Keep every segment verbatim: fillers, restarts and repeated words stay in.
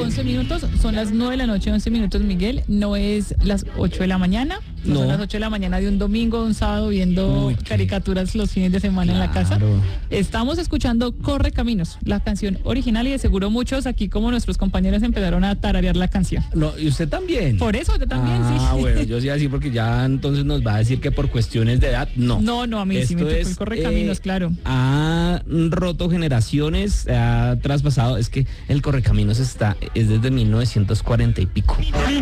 once minutos, son las nueve de la noche, once minutos, Miguel. No es las ocho de la mañana, no, no. son las ocho de la mañana de un domingo, de un sábado, viendo Uy, caricaturas los fines de semana claro. en la casa. Estamos escuchando Corre Caminos, la canción original, y de seguro muchos aquí, como nuestros compañeros, empezaron a tararear la canción. No, y usted también. Por eso, yo también, ah, sí. Ah, bueno, yo sí así porque ya entonces nos va a decir que por cuestiones de edad, no. No, no, a mí Esto sí me tocó el Corre Caminos, eh, claro. Ha roto generaciones, ha traspasado, es que el Correcaminos está, es desde mil novecientos cuarenta y pico.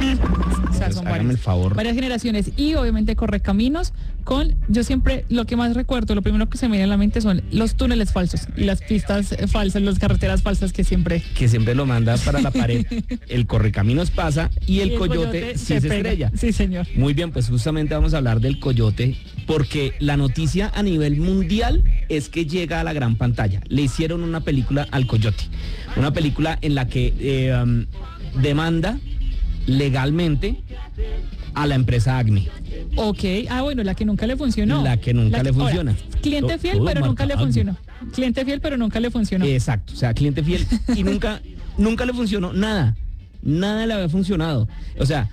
O sea, son varias, el favor. varias generaciones, y obviamente Correcaminos con, yo siempre, lo que más recuerdo, lo primero que se me viene a la mente son los túneles falsos y las pistas falsas, las carreteras falsas que siempre... Que siempre lo manda para la pared, el Correcaminos pasa y el, y el coyote, coyote sí se, se estrella. Sí, señor. Muy bien, pues justamente vamos a hablar del coyote, porque la noticia a nivel mundial es que llega a la gran pantalla. Le hicieron una película al coyote, una película en la que eh, um, demanda legalmente a la empresa Acme. Ok, ah bueno, la que nunca le funcionó. La que nunca la que, le funciona. Ahora, cliente fiel, todo, pero todo nunca le Acme. funcionó. Cliente fiel, pero nunca le funcionó. Exacto, o sea, cliente fiel y nunca, nunca le funcionó nada. Nada le había funcionado. O sea,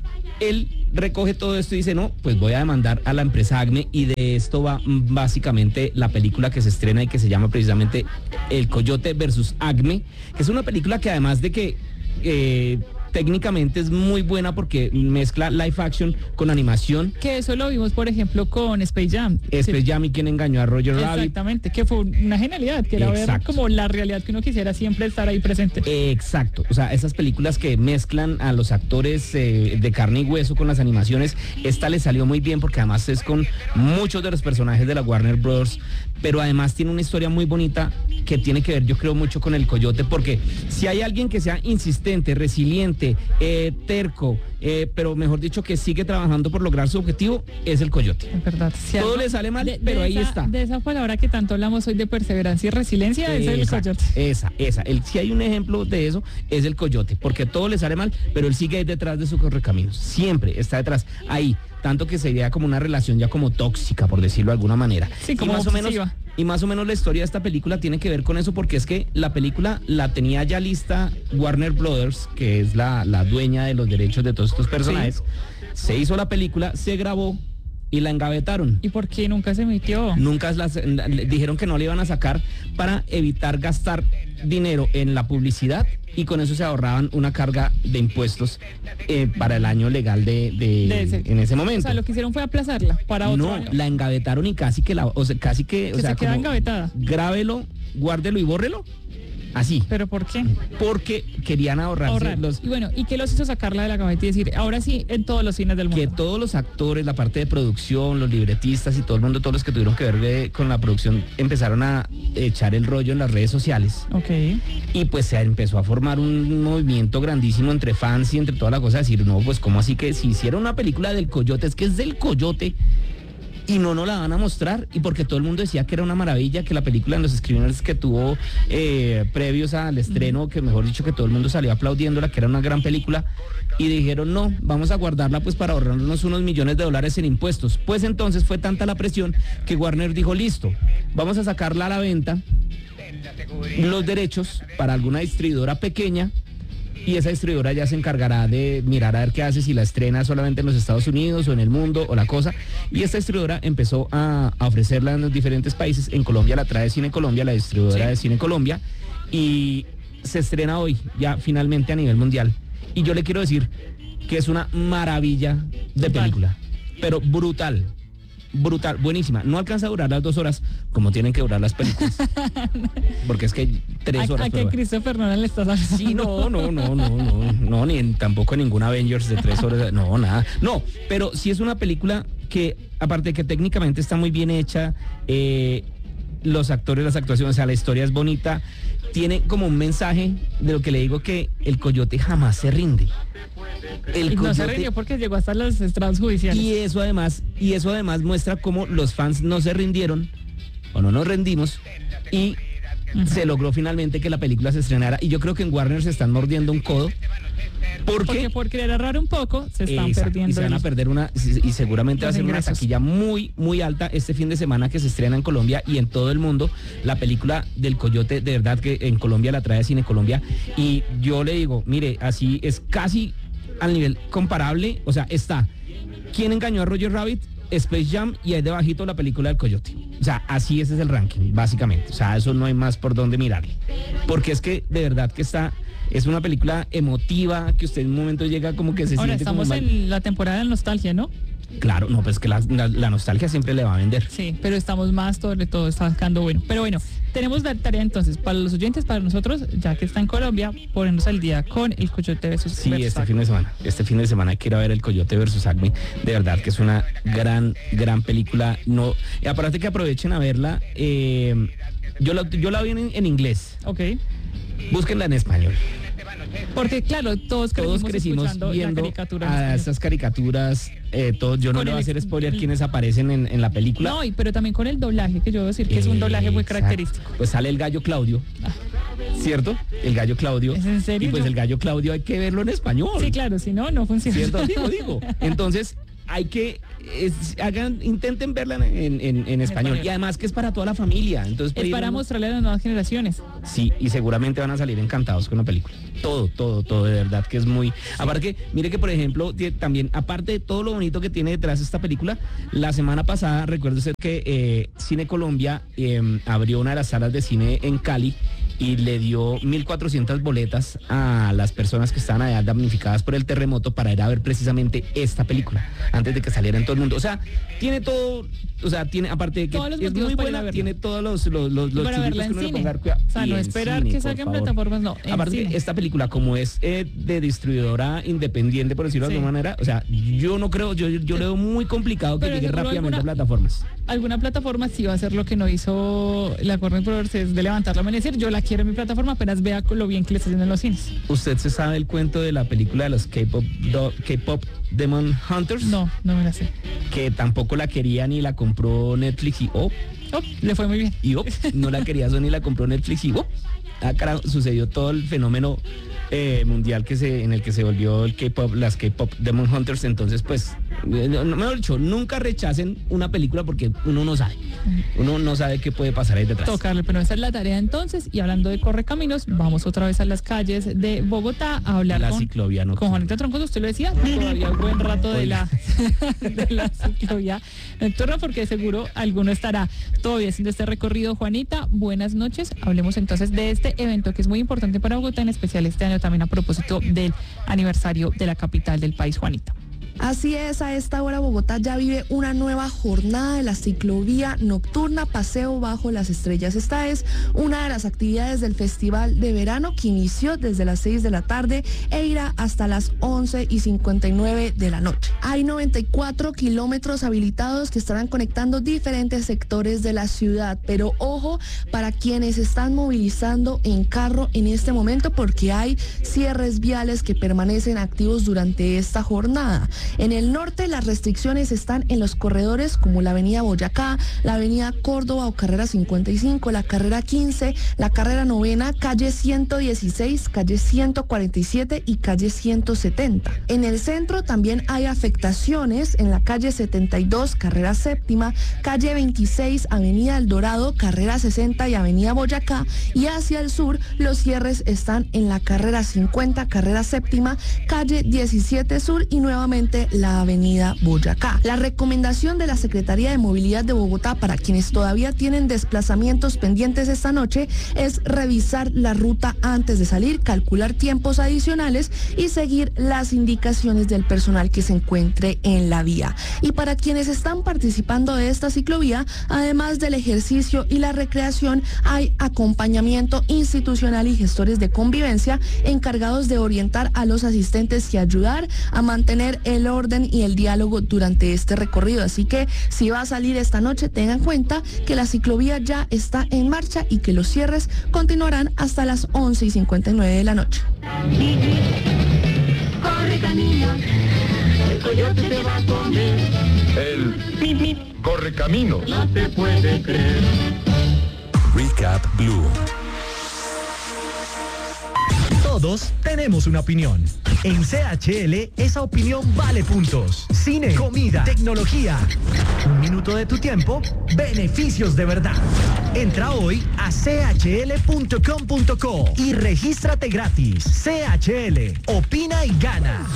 él recoge todo esto y dice, no, pues voy a demandar a la empresa Acme, y de esto va básicamente la película que se estrena y que se llama precisamente El Coyote versus Acme, que es una película que además de que eh, técnicamente es muy buena porque mezcla live action con animación. Que eso lo vimos, por ejemplo, con Space Jam. Space sí. Jam y Quien Engañó a Roger Rabbit. Exactamente, que fue una genialidad, que era Exacto. ver como la realidad que uno quisiera siempre estar ahí presente. Exacto, o sea, esas películas que mezclan a los actores eh, de carne y hueso con las animaciones, esta le salió muy bien porque además es con muchos de los personajes de la Warner Bros., pero además tiene una historia muy bonita que tiene que ver, yo creo, mucho con el coyote, porque si hay alguien que sea insistente, resiliente, eh, terco, eh, pero mejor dicho que sigue trabajando por lograr su objetivo, es el coyote. Es verdad. Si Todo algo, le sale mal, de, pero de ahí esa, está. De esa palabra que tanto hablamos hoy de perseverancia y resiliencia, esa, es el coyote. Esa, esa. El, si hay un ejemplo de eso, es el coyote, porque todo le sale mal, pero él sigue ahí detrás de su correcaminos. Siempre está detrás, ahí. Tanto que sería como una relación ya como tóxica, por decirlo de alguna manera. Sí, como y más obsesiva. o menos Y más o menos la historia de esta película tiene que ver con eso, porque es que la película la tenía ya lista Warner Brothers, que es la, la dueña de los derechos de todos estos personajes. Sí. Se hizo la película, se grabó y la engavetaron. ¿Y por qué nunca se emitió? Nunca las, dijeron que no le iban a sacar para evitar gastar dinero en la publicidad, y con eso se ahorraban una carga de impuestos eh, para el año legal de, de, de ese. en ese momento. O sea, lo que hicieron fue aplazarla para otro no, año. La engavetaron y casi que la, o sea, casi que, que o sea, se queda engavetada. Grábelo, guárdelo y bórrelo. Así. ¿Pero por qué? Porque querían ahorrarse Ahorrar. los... Y bueno, ¿y qué los hizo sacarla de la gaveta y decir, ahora sí, en todos los cines del mundo? Que todos los actores, la parte de producción, los libretistas y todo el mundo, todos los que tuvieron que ver de, con la producción, empezaron a echar el rollo en las redes sociales. Ok. Y pues se empezó a formar un movimiento grandísimo entre fans y entre toda la cosa, decir, no, pues ¿cómo así que si hicieron una película del coyote, es que es del coyote, y no nos la van a mostrar? Y porque todo el mundo decía que era una maravilla, que la película en los screeners que tuvo eh, previos al estreno, que mejor dicho que todo el mundo salió aplaudiéndola, que era una gran película, y dijeron no, vamos a guardarla pues para ahorrarnos unos millones de dólares en impuestos. Pues entonces fue tanta la presión que Warner dijo, listo, vamos a sacarla a la venta, los derechos para alguna distribuidora pequeña, y esa distribuidora ya se encargará de mirar a ver qué hace, si la estrena solamente en los Estados Unidos o en el mundo o la cosa. Y esta distribuidora empezó a, a ofrecerla en los diferentes países. En Colombia la trae Cine Colombia, la distribuidora sí. de Cine Colombia, y se estrena hoy ya finalmente a nivel mundial. Y yo le quiero decir que es una maravilla de brutal. película, pero brutal. Brutal, buenísima. No alcanza a durar las dos horas como tienen que durar las películas. Porque es que tres horas. ¿A, a qué Christopher Nolan le estás hablando? Sí, no, no, no, no, no, no, ni en, tampoco en ningún Avengers de tres horas. No, nada. No, pero sí es una película que, aparte de que técnicamente está muy bien hecha, eh, los actores, las actuaciones, o sea, la historia es bonita, tiene como un mensaje de lo que le digo, que el coyote jamás se rinde. El y coyote, no se rindió porque llegó hasta los estrados judiciales. Y eso además, y eso además muestra cómo los fans no se rindieron, o no nos rendimos, y uh-huh. se logró finalmente que la película se estrenara. Y yo creo que en Warner se están mordiendo un codo, Porque, porque por querer ahorrar un poco se están exacto, perdiendo. Y se van a perder una, y seguramente va a ser ingresos. una taquilla muy, muy alta este fin de semana que se estrena en Colombia y en todo el mundo. La película del Coyote, de verdad que en Colombia la trae Cine Colombia. Y yo le digo, mire, así es casi al nivel comparable. O sea, está ¿Quién engañó a Roger Rabbit?, Space Jam y ahí debajito la película del Coyote. O sea, así ese es el ranking, básicamente. O sea, eso no hay más por dónde mirarle. Porque es que de verdad que está... Es una película emotiva que usted en un momento llega como que se Ahora, siente como estamos mal. en la temporada de nostalgia, ¿no? Claro, no, pues que la, la, la nostalgia siempre le va a vender. Sí, pero estamos más, todo, todo está sacando bueno. Pero bueno, tenemos la tarea entonces, para los oyentes, para nosotros, ya que está en Colombia, ponernos al día con el Coyote versus Sí, versus este Acme. fin de semana. Este fin de semana hay que ir a ver el Coyote versus Acme. De verdad que es una gran, gran película. No, y aparte que aprovechen a verla. Eh, yo, la, yo la vi en, en inglés. Ok. Búsquenla en español. Porque claro, todos crecimos, Todos crecimos escuchando viendo la caricatura en a español. esas caricaturas. Eh, todos, yo no Con le voy a el- hacer spoiler el- quiénes aparecen en, en la película. No, y, pero también con el doblaje, que yo debo decir que es un doblaje muy Exacto. característico. Pues sale el gallo Claudio, ¿cierto? El gallo Claudio. ¿Es en serio? Y pues Yo- el gallo Claudio hay que verlo en español. Sí, claro, si no, no funciona. ¿Cierto? Digo, digo. Entonces, hay que, es- hagan, intenten verla en, en- en español. español. Y además que es para toda la familia. Entonces, Es para pedirnos- mostrarle a las nuevas generaciones. Sí, y seguramente van a salir encantados con la película. Todo, todo, todo, de verdad que es muy... Aparte que, mire que por ejemplo, tie- también, aparte de todo lo bonito que tiene detrás esta película, la semana pasada, recuerdo usted que eh, Cine Colombia eh, abrió una de las salas de cine en Cali y le dio mil cuatrocientas boletas a las personas que estaban allá damnificadas por el terremoto para ir a ver precisamente esta película, antes de que saliera en todo el mundo. O sea, tiene todo, o sea, tiene, aparte de que Todos los es motivos muy para ir a buena, verla. tiene todos los, los, los, Y los para chulitos verla que en uno le cine. ponga al cuidado. O sea, Y no en esperar cine, que por saquen favor. plataformas, no. En Aparte, cine. esta película, como es eh, de distribuidora independiente, por decirlo de Sí. alguna manera, o sea, yo no creo, yo, yo le veo muy complicado que Pero llegue seguro rápidamente alguna- a plataformas. Alguna plataforma sí va a hacer lo que no hizo la Warner Bros. Es de levantarla y decir, yo la quiero en mi plataforma, apenas vea con lo bien que le está haciendo en los cines. ¿Usted se sabe el cuento de la película de los K-pop do- K-pop Demon Hunters? No, no me la sé. Que tampoco la quería ni la compró Netflix y oh, Oh, le fue muy bien. y oh, no la quería Sony, la compró Netflix y oh, ah, carajo, sucedió todo el fenómeno eh, mundial que se en el que se volvió el K-pop, las K-pop Demon Hunters. Entonces, pues, eh, no, no, mejor dicho, nunca rechacen una película porque uno no sabe, uno no sabe qué puede pasar ahí detrás. Tocarle, pero esa es la tarea entonces. Y hablando de Correcaminos, vamos otra vez a las calles de Bogotá a hablar La con, ciclovía nocturna. con Juanita Troncos. Usted lo decía, todavía un buen rato de la, de la ciclovía nocturna, porque seguro alguno estará todavía haciendo este recorrido. Juanita, buenas noches. Hablemos entonces de este evento que es muy importante para Bogotá, en especial este año también a propósito del aniversario de la capital del país, Juanita. Así es, a esta hora Bogotá ya vive una nueva jornada de la ciclovía nocturna Paseo Bajo las Estrellas. Esta es una de las actividades del Festival de Verano que inició desde las seis de la tarde e irá hasta las once y cincuenta y nueve de la noche. Hay noventa y cuatro kilómetros habilitados que estarán conectando diferentes sectores de la ciudad, pero ojo para quienes están movilizando en carro en este momento porque hay cierres viales que permanecen activos durante esta jornada. En el norte las restricciones están en los corredores como la avenida Boyacá, la avenida Córdoba o carrera cincuenta y cinco, la carrera quince, la carrera novena, calle ciento dieciséis, calle ciento cuarenta y siete y calle ciento setenta. En el centro también hay afectaciones en la calle setenta y dos, carrera séptima, calle veintiséis, avenida El Dorado, carrera sesenta y avenida Boyacá, y hacia el sur los cierres están en la carrera cincuenta, carrera séptima, calle diecisiete sur y nuevamente la avenida Boyacá. La recomendación de la Secretaría de Movilidad de Bogotá para quienes todavía tienen desplazamientos pendientes esta noche es revisar la ruta antes de salir, calcular tiempos adicionales y seguir las indicaciones del personal que se encuentre en la vía. Y para quienes están participando de esta ciclovía, además del ejercicio y la recreación, hay acompañamiento institucional y gestores de convivencia encargados de orientar a los asistentes y ayudar a mantener el orden y el diálogo durante este recorrido. Así que si va a salir esta noche, tengan en cuenta que la ciclovía ya está en marcha y que los cierres continuarán hasta las once y cincuenta y nueve de la noche. Corre camino, el coyote te va a comer. El Correcamino. No te puede creer. Recap Blue. Todos tenemos una opinión. En C H L, esa opinión vale puntos. Cine, comida, tecnología. Un minuto de tu tiempo, beneficios de verdad. Entra hoy a c h l punto com punto co y regístrate gratis. C H L, opina y gana.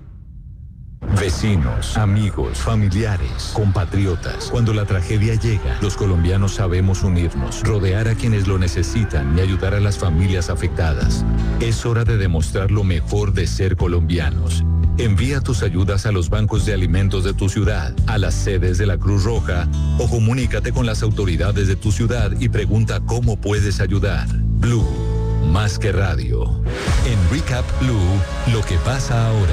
Vecinos, amigos, familiares, compatriotas. Cuando la tragedia llega, los colombianos sabemos unirnos, rodear a quienes lo necesitan y ayudar a las familias afectadas. Es hora de demostrar lo mejor de ser colombianos. Envía tus ayudas a los bancos de alimentos de tu ciudad, a las sedes de la Cruz Roja o comunícate con las autoridades de tu ciudad y pregunta cómo puedes ayudar. Blue, más que radio. En Recap Blue, lo que pasa ahora.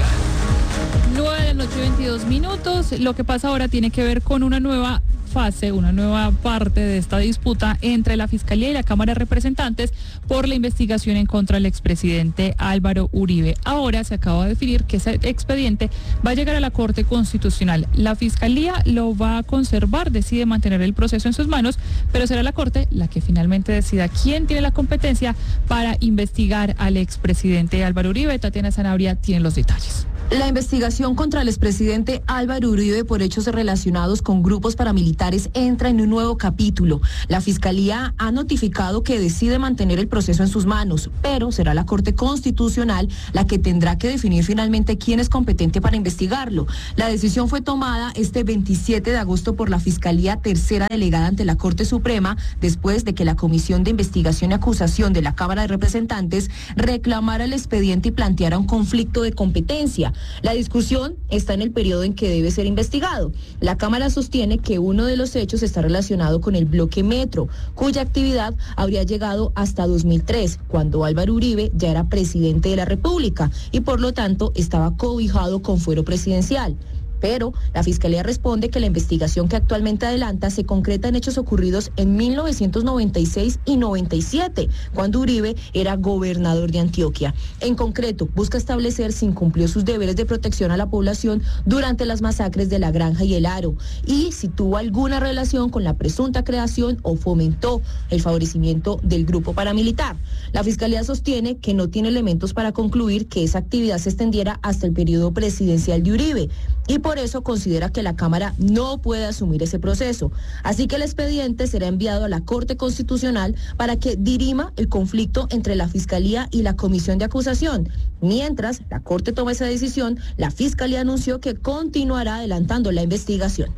nueve de la noche, veintidós minutos. Lo que pasa ahora tiene que ver con una nueva fase, una nueva parte de esta disputa entre la Fiscalía y la Cámara de Representantes por la investigación en contra del expresidente Álvaro Uribe. Ahora se acaba de definir que ese expediente va a llegar a la Corte Constitucional. La Fiscalía lo va a conservar, decide mantener el proceso en sus manos, pero será la Corte la que finalmente decida quién tiene la competencia para investigar al expresidente Álvaro Uribe. Tatiana Sanabria tiene los detalles. La investigación contra el expresidente Álvaro Uribe por hechos relacionados con grupos paramilitares entra en un nuevo capítulo. La Fiscalía ha notificado que decide mantener el proceso en sus manos, pero será la Corte Constitucional la que tendrá que definir finalmente quién es competente para investigarlo. La decisión fue tomada este veintisiete de agosto por la Fiscalía Tercera Delegada ante la Corte Suprema, después de que la Comisión de Investigación y Acusación de la Cámara de Representantes reclamara el expediente y planteara un conflicto de competencia. La discusión está en el periodo en que debe ser investigado. La Cámara sostiene que uno de los hechos está relacionado con el bloque Metro, cuya actividad habría llegado hasta dos mil tres, cuando Álvaro Uribe ya era presidente de la República y por lo tanto estaba cobijado con fuero presidencial. Pero la Fiscalía responde que la investigación que actualmente adelanta se concreta en hechos ocurridos en mil novecientos noventa y seis y noventa y siete, cuando Uribe era gobernador de Antioquia. En concreto, busca establecer si incumplió sus deberes de protección a la población durante las masacres de La Granja y El Aro, y si tuvo alguna relación con la presunta creación o fomentó el favorecimiento del grupo paramilitar. La Fiscalía sostiene que no tiene elementos para concluir que esa actividad se extendiera hasta el periodo presidencial de Uribe, y por eso considera que la Cámara no puede asumir ese proceso. Así que el expediente será enviado a la Corte Constitucional para que dirima el conflicto entre la Fiscalía y la Comisión de Acusación. Mientras la Corte toma esa decisión, la Fiscalía anunció que continuará adelantando la investigación.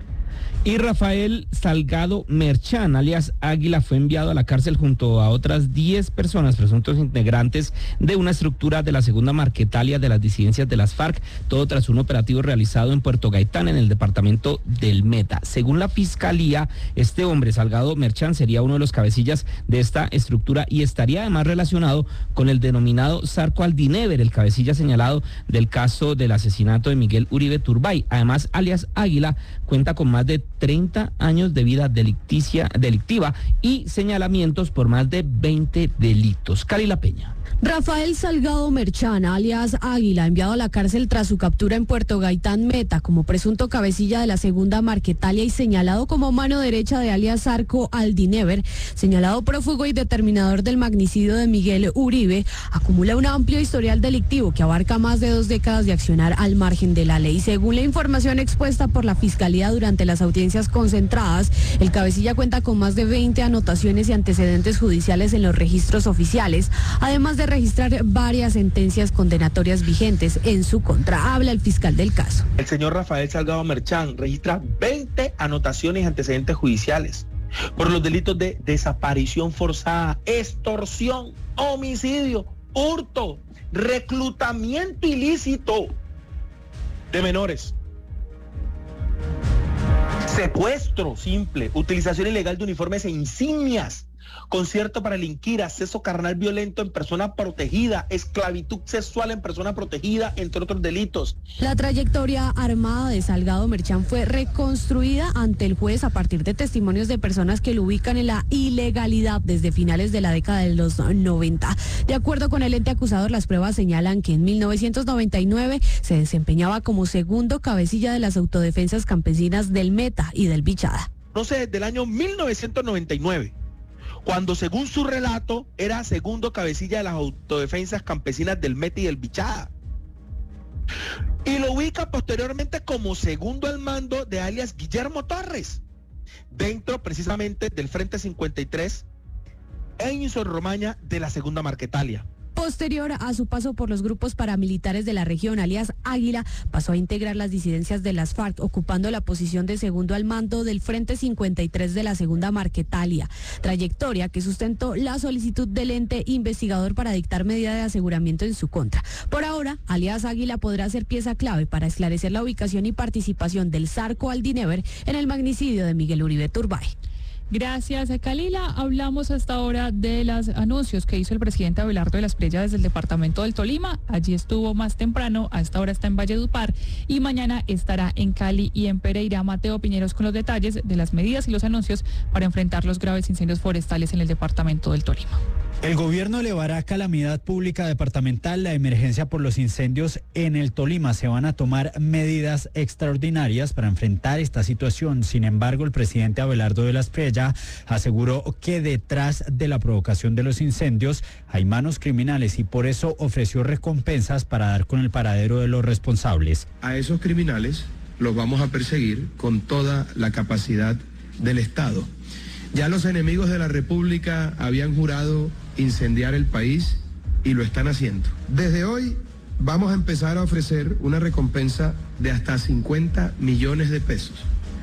Y Rafael Salgado Merchán, alias Águila, fue enviado a la cárcel junto a otras diez personas, presuntos integrantes de una estructura de la segunda Marquetalia de las disidencias de las FARC, todo tras un operativo realizado en Puerto Gaitán, en el departamento del Meta. Según la Fiscalía, este hombre, Salgado Merchán, sería uno de los cabecillas de esta estructura y estaría además relacionado con el denominado Zarco Aldinever, el cabecilla señalado del caso del asesinato de Miguel Uribe Turbay. Además, alias Águila cuenta con más de treinta años de vida delicticia, delictiva y señalamientos por más de veinte delitos. Cali La Peña. Rafael Salgado Merchán, alias Águila, enviado a la cárcel tras su captura en Puerto Gaitán Meta como presunto cabecilla de la segunda Marquetalia y señalado como mano derecha de alias Zarco Aldinever, señalado prófugo y determinador del magnicidio de Miguel Uribe, acumula un amplio historial delictivo que abarca más de dos décadas de accionar al margen de la ley. Según la información expuesta por la Fiscalía durante las audiencias concentradas, el cabecilla cuenta con más de veinte anotaciones y antecedentes judiciales en los registros oficiales, además de registrar varias sentencias condenatorias vigentes en su contra. Habla el fiscal del caso. El señor Rafael Salgado Merchán registra veinte anotaciones y antecedentes judiciales por los delitos de desaparición forzada, extorsión, homicidio, hurto, reclutamiento ilícito de menores, secuestro simple, utilización ilegal de uniformes e insignias, concierto para delinquir, acceso carnal violento en persona protegida, esclavitud sexual en persona protegida, entre otros delitos. La trayectoria armada de Salgado Merchán fue reconstruida ante el juez a partir de testimonios de personas que lo ubican en la ilegalidad desde finales de la década de los noventa. De acuerdo con el ente acusador, las pruebas señalan que en mil novecientos noventa y nueve se desempeñaba como segundo cabecilla de las autodefensas campesinas del Meta y del Bichada. No sé, desde el año mil novecientos noventa y nueve. cuando según su relato era segundo cabecilla de las autodefensas campesinas del Meta y del Bichada. Y lo ubica posteriormente como segundo al mando de alias Guillermo Torres, dentro precisamente del Frente cincuenta y tres en Insorromaña de la Segunda Marquetalia. Posterior a su paso por los grupos paramilitares de la región, alias Águila, pasó a integrar las disidencias de las FARC, ocupando la posición de segundo al mando del Frente cincuenta y tres de la Segunda Marquetalia, trayectoria que sustentó la solicitud del ente investigador para dictar medida de aseguramiento en su contra. Por ahora, alias Águila podrá ser pieza clave para esclarecer la ubicación y participación del Zarco Aldinever en el magnicidio de Miguel Uribe Turbay. Gracias, Kalila. Hablamos hasta ahora de los anuncios que hizo el presidente Abelardo de la Espriella desde el departamento del Tolima. Allí estuvo más temprano, a esta hora está en Valledupar y mañana estará en Cali y en Pereira. Mateo Piñeros con los detalles de las medidas y los anuncios para enfrentar los graves incendios forestales en el departamento del Tolima. El gobierno elevará a calamidad pública departamental la emergencia por los incendios en el Tolima. Se van a tomar medidas extraordinarias para enfrentar esta situación. Sin embargo, el presidente Abelardo de la Espriella aseguró que detrás de la provocación de los incendios hay manos criminales y por eso ofreció recompensas para dar con el paradero de los responsables. A esos criminales los vamos a perseguir con toda la capacidad del Estado. Ya los enemigos de la República habían jurado incendiar el país y lo están haciendo. Desde hoy vamos a empezar a ofrecer una recompensa de hasta cincuenta millones de pesos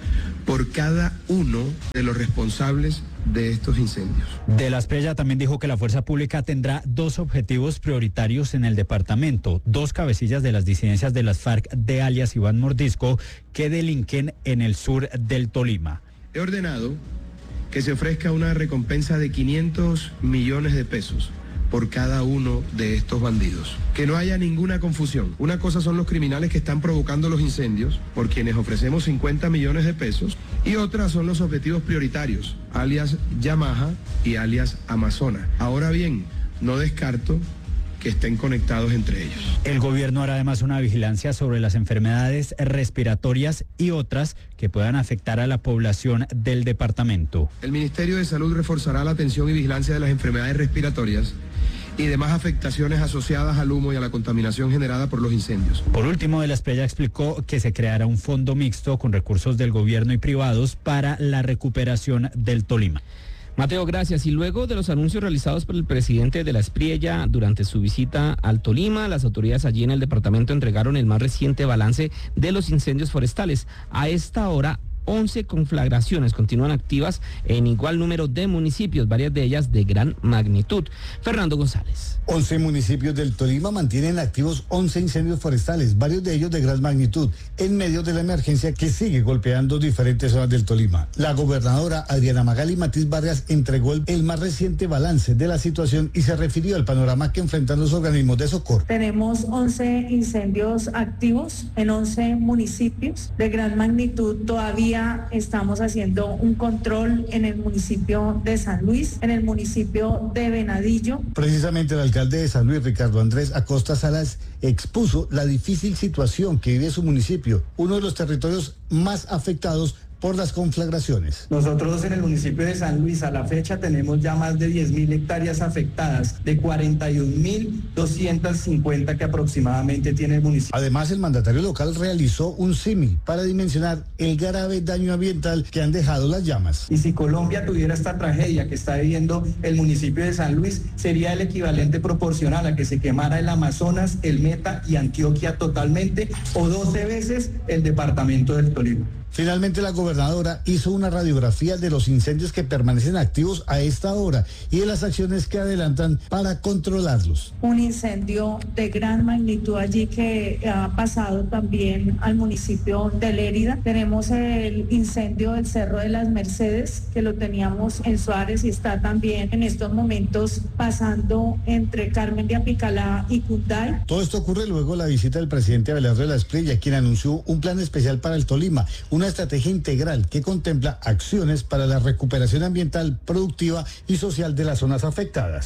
por cada uno de los responsables de estos incendios. De la Espriella también dijo que la fuerza pública tendrá dos objetivos prioritarios en el departamento, dos cabecillas de las disidencias de las FARC de alias Iván Mordisco que delinquen en el sur del Tolima. He ordenado que se ofrezca una recompensa de quinientos millones de pesos por cada uno de estos bandidos. Que no haya ninguna confusión. Una cosa son los criminales que están provocando los incendios, por quienes ofrecemos cincuenta millones de pesos, y otra son los objetivos prioritarios, alias Yamaha y alias Amazona. Ahora bien, no descarto que estén conectados entre ellos. El gobierno hará además una vigilancia sobre las enfermedades respiratorias y otras que puedan afectar a la población del departamento. El Ministerio de Salud reforzará la atención y vigilancia de las enfermedades respiratorias y demás afectaciones asociadas al humo y a la contaminación generada por los incendios. Por último, de la Espriella explicó que se creará un fondo mixto con recursos del gobierno y privados para la recuperación del Tolima. Mateo, gracias. Y luego de los anuncios realizados por el presidente de la Espriella durante su visita al Tolima, las autoridades allí en el departamento entregaron el más reciente balance de los incendios forestales. A esta hora, once conflagraciones continúan activas en igual número de municipios, varias de ellas de gran magnitud. Fernando González. once municipios del Tolima mantienen activos once incendios forestales, varios de ellos de gran magnitud, en medio de la emergencia que sigue golpeando diferentes zonas del Tolima. La gobernadora Adriana Magali Matiz Vargas entregó el, el más reciente balance de la situación y se refirió al panorama que enfrentan los organismos de socorro. Tenemos once incendios activos en once municipios de gran magnitud. Todavía estamos haciendo un control en el municipio de San Luis, en el municipio de Venadillo. Precisamente el alcalde de San Luis, Ricardo Andrés Acosta Salas, expuso la difícil situación que vive su municipio, uno de los territorios más afectados por las conflagraciones. Nosotros en el municipio de San Luis a la fecha tenemos ya más de diez mil hectáreas afectadas, de cuarenta y un mil doscientas cincuenta que aproximadamente tiene el municipio. Además, el mandatario local realizó un símil para dimensionar el grave daño ambiental que han dejado las llamas. Y si Colombia tuviera esta tragedia que está viviendo el municipio de San Luis, sería el equivalente proporcional a que se quemara el Amazonas, el Meta y Antioquia totalmente, o doce veces el departamento del Tolima. Finalmente, la gobernadora hizo una radiografía de los incendios que permanecen activos a esta hora y de las acciones que adelantan para controlarlos. Un incendio de gran magnitud allí que ha pasado también al municipio de Lérida. Tenemos el incendio del Cerro de las Mercedes, que lo teníamos en Suárez y está también en estos momentos pasando entre Carmen de Apicalá y Cunday. Todo esto ocurre luego de la visita del presidente Abelardo de la Espriella, quien anunció un plan especial para el Tolima, una estrategia integral que contempla acciones para la recuperación ambiental, productiva y social de las zonas afectadas.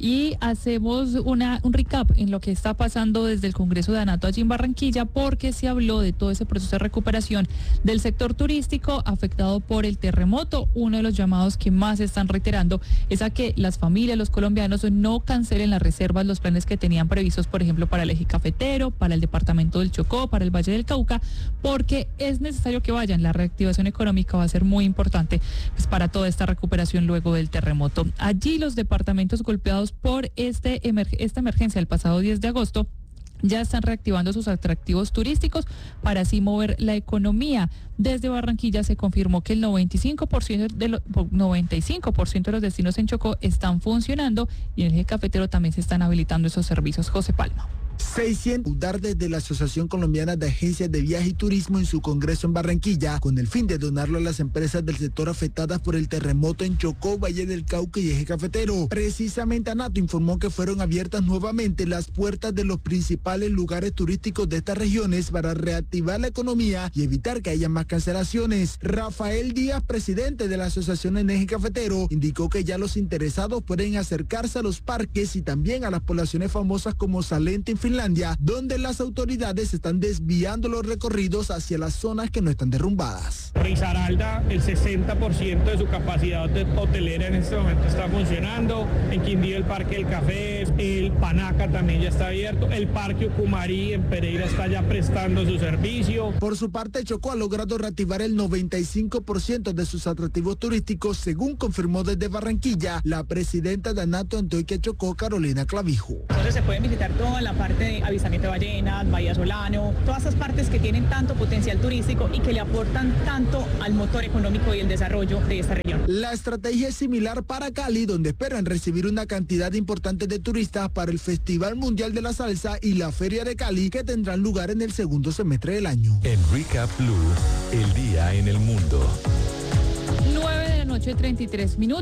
Y hacemos una, un recap en lo que está pasando desde el Congreso de Anato allí en Barranquilla, porque se habló de todo ese proceso de recuperación del sector turístico afectado por el terremoto. Uno de los llamados que más se están reiterando es a que las familias, los colombianos, no cancelen las reservas, los planes que tenían previstos, por ejemplo, para el eje cafetero, para el departamento del Chocó, para el Valle del Cauca, porque es necesario que vayan. La reactivación económica va a ser muy importante pues, para toda esta recuperación luego del terremoto. Allí los departamentos golpeados por este emer- esta emergencia el pasado diez de agosto ya están reactivando sus atractivos turísticos para así mover la economía. Desde Barranquilla se confirmó que el noventa y cinco por ciento de los, noventa y cinco por ciento de los destinos en Chocó están funcionando y en el eje cafetero también se están habilitando esos servicios. José Palma. seiscientos desde la Asociación Colombiana de Agencias de Viaje y Turismo en su congreso en Barranquilla, con el fin de donarlo a las empresas del sector afectadas por el terremoto en Chocó, Valle del Cauca y eje cafetero. Precisamente Anato informó que fueron abiertas nuevamente las puertas de los principales lugares turísticos de estas regiones para reactivar la economía y evitar que haya más cancelaciones. Rafael Díaz, presidente de la asociación en eje cafetero, indicó que ya los interesados pueden acercarse a los parques y también a las poblaciones famosas como Salento en Finlandia, donde las autoridades están desviando los recorridos hacia las zonas que no están derrumbadas. Risaralda, el sesenta por ciento de su capacidad hotelera en este momento está funcionando. En Quindío el Parque del Café, el Panaca también ya está abierto. El Parque Ucumarí en Pereira está ya prestando su servicio. Por su parte, Chocó ha logrado reactivar el noventa y cinco por ciento de sus atractivos turísticos, según confirmó desde Barranquilla la presidenta de Anato Antioquia Chocó, Carolina Clavijo. Entonces se pueden visitar toda la parte de avistamiento de ballenas, Bahía Solano, todas esas partes que tienen tanto potencial turístico y que le aportan tanto al motor económico y el desarrollo de esta región. La estrategia es similar para Cali, donde esperan recibir una cantidad importante de turistas para el Festival Mundial de la Salsa y la Feria de Cali, que tendrán lugar en el segundo semestre del año. En Recap Blue, el día en el mundo. nueve de la noche, treinta y tres minutos.